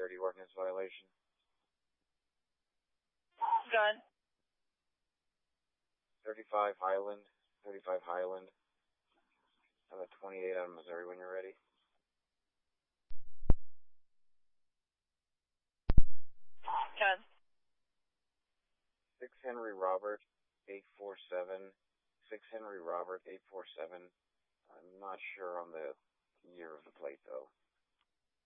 30 ordinance violation. Gun. 35 Highland. I'm at 28 out of Missouri when you're ready. Gun. 6 Henry Robert, 847. 6 Henry Robert, 847. I'm not sure on the year of the plate, though.